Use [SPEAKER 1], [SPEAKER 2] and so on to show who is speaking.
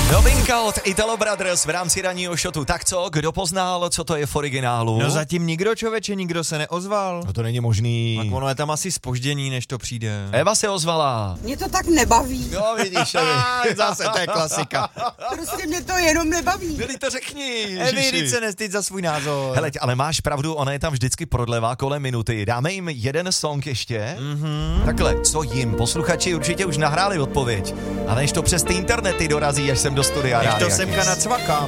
[SPEAKER 1] Novinka od Italo Brothers v rámci ranního shotu. Tak co, kdo poznal, co to je v originálu?
[SPEAKER 2] No zatím nikdo, člověče, nikdo se neozval.
[SPEAKER 1] No to není možný.
[SPEAKER 2] Tak ono je tam asi zpoždění, než to přijde.
[SPEAKER 1] Eva se ozvala.
[SPEAKER 3] Mě to tak nebaví.
[SPEAKER 1] No vidíš, Evi.
[SPEAKER 2] Zase to je klasika.
[SPEAKER 3] Prostě mě to jenom nebaví.
[SPEAKER 1] Byli to řekni.
[SPEAKER 2] Evi, teď se nestyď za svůj názor.
[SPEAKER 1] Hele, ale máš pravdu, ona je tam vždycky prodlevá kolem minuty. Dáme jim jeden song ještě? Takhle, co jim? Posluchači určitě už nahráli odpověď. Ale než to přes ty internety dorazí, až sem do studia.
[SPEAKER 2] Než to semka nacvakám.